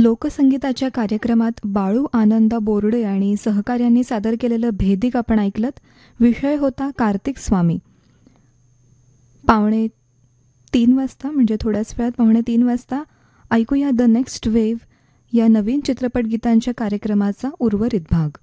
लोकसंगीताच्या कार्यक्रमात बाळू आनंदा बोर्डे आणि सहकाऱ्यांनी सादर केलेलं भेदिक आपण ऐकलत. विषय होता कार्तिक स्वामी. 2:45 म्हणजे थोड्याच वेळात 2:45 ऐकूया द नेक्स्ट वेव्ह या नवीन चित्रपट गीतांच्या कार्यक्रमाचा उर्वरित भाग.